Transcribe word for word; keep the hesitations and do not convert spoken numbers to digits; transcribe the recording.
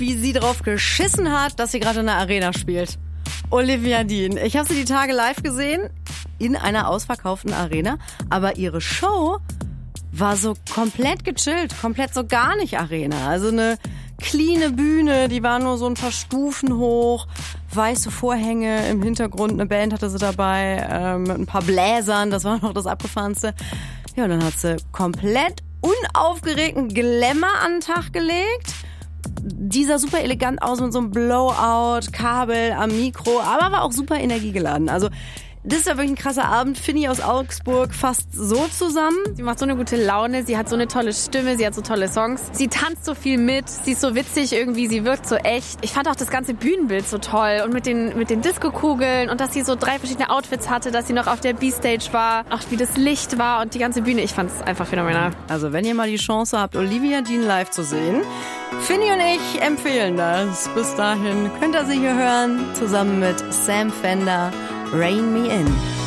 wie sie drauf geschissen hat, dass sie gerade in der Arena spielt. Olivia Dean. Ich habe sie die Tage live gesehen in einer ausverkauften Arena, aber ihre Show war so komplett gechillt, komplett so gar nicht Arena. Also eine cleane Bühne, die war nur so ein paar Stufen hoch, weiße Vorhänge im Hintergrund, eine Band hatte sie dabei, äh, mit ein paar Bläsern, das war noch das Abgefahrenste. Ja, und dann hat sie komplett unaufgeregten Glamour an den Tag gelegt. Die sah super elegant aus mit so einem Blowout, Kabel am Mikro, aber war auch super energiegeladen. Also das ist ja wirklich ein krasser Abend. Finny aus Augsburg fasst so zusammen. Sie macht so eine gute Laune, sie hat so eine tolle Stimme, sie hat so tolle Songs. Sie tanzt so viel mit, sie ist so witzig irgendwie, sie wirkt so echt. Ich fand auch das ganze Bühnenbild so toll und mit den, mit den Disco-Kugeln und dass sie so drei verschiedene Outfits hatte, dass sie noch auf der B-Stage war, auch wie das Licht war und die ganze Bühne. Ich fand es einfach phänomenal. Also wenn ihr mal die Chance habt, Olivia Dean live zu sehen, Finny und ich empfehlen das. Bis dahin könnt ihr sie hier hören, zusammen mit Sam Fender, Rain Me In.